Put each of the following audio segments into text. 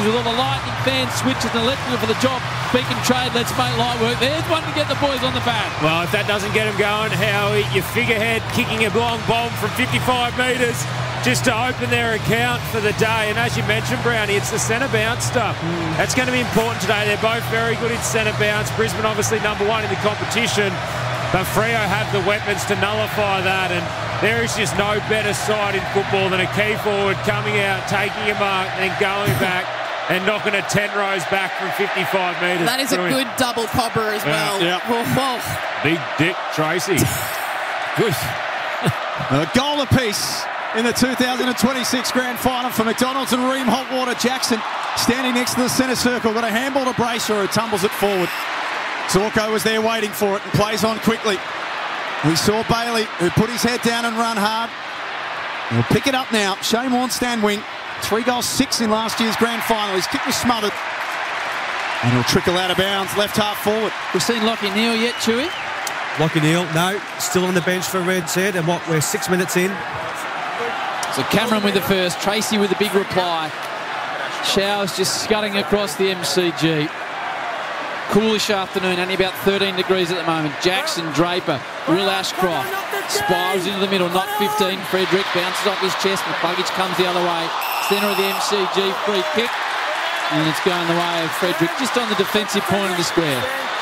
with all the lightning fans switches and electrical for the job. Beacon Trade, let's make light work. There's one to get the boys on the back. Well, if that doesn't get them going, Howie, your figurehead kicking a long bomb from 55 metres just to open their account for the day. And as you mentioned, Brownie, it's the centre bounce stuff. That's going to be important today. They're both very good in centre bounce. Brisbane obviously number one in the competition, but Freo have the weapons to nullify that. And there is just no better side in football than a key forward coming out, taking a mark, and then going back and knocking a 10 rows back from 55 metres. That is a good double cobber as well. Yeah. Big Dick Tracy. Good. A goal apiece in the 2026 Grand Final for McDonald's and Ream Hotwater. Jackson standing next to the centre circle. Got a handball to Brayshaw, who tumbles it forward. Zorko was there waiting for it and plays on quickly. We saw Bailey, who put his head down and run hard. He'll pick it up now. Shane Warne stand wing. 3 goals, 6 in last year's Grand Final. His kick was smothered. And he'll trickle out of bounds, left half forward. We've seen Lockie Neal yet, Chewy? Lockie Neal, no. Still on the bench for Red Set. And we're 6 minutes in. So Cameron with the first, Tracy with the big reply. Showers just scudding across the MCG. Coolish afternoon, only about 13 degrees at the moment. Jackson, Draper, Will Ashcroft spirals into the middle, not 15. Frederick bounces off his chest. McCluggage comes the other way. Centre of the MCG, free kick. And it's going the way of Frederick, just on the defensive point of the square.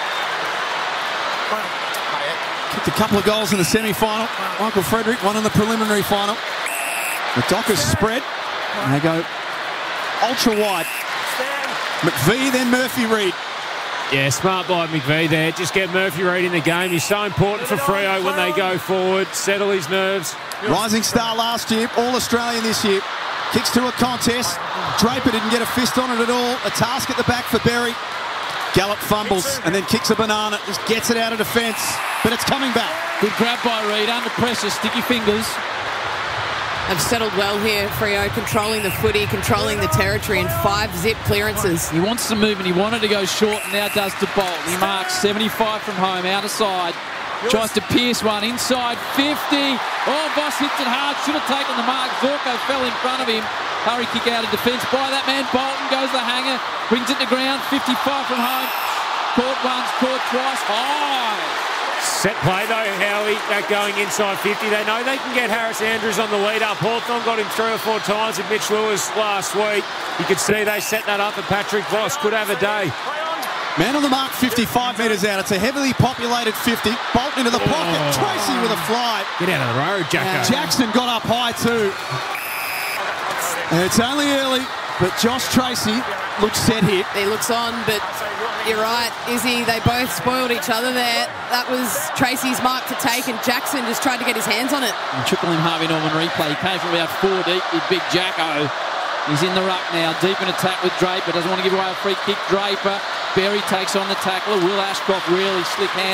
Kicked a couple of goals in the semi-final. Michael Frederick, one in the preliminary final. The Dockers spread. And they go ultra wide. McVee, then Murphy-Reid. Yeah, smart by McVee there. Just get Murphy-Reid in the game. He's so important for Freo when they go forward. Settle his nerves. Rising star last year, All-Australian this year. Kicks to a contest. Draper didn't get a fist on it at all. A task at the back for Berry. Gallup fumbles and then kicks a banana. Just gets it out of defence. But it's coming back. Good grab by Reid. Under pressure, sticky fingers. Have settled well here, Freo, controlling the footy, controlling the territory, and 5 zip clearances. He wants to move and he wanted to go short and now does to Bolton. He marks 75 from home, out of side. Tries to pierce one, inside 50. Oh, Boss hits it hard, should have taken the mark. Zorko fell in front of him. Hurry kick out of defence by that man. Bolton goes the hanger, brings it to ground, 55 from home. Caught once, caught twice, high. Set play though, Howie, that going inside 50. They know they can get Harris Andrews on the lead up. Hawthorn got him 3 or 4 times with Mitch Lewis last week. You could see they set that up, and Patrick Voss could have a day. Man on the mark, 55 metres out. It's a heavily populated 50. Bolton into the pocket. Tracy with a fly. Get out of the road, Jacko. Jackson got up high too. And it's only early, but Josh Tracy looks set here. He looks on, but you're right, Izzy. They both spoiled each other there. That was Tracy's mark to take, and Jackson just tried to get his hands on it. And triple him Harvey Norman replay. He came from about 4 deep with big Jacko. He's in the ruck now, deep in attack with Draper. Doesn't want to give away a free kick. Draper. Berry takes on the tackler. Will Ashcroft really slick hand.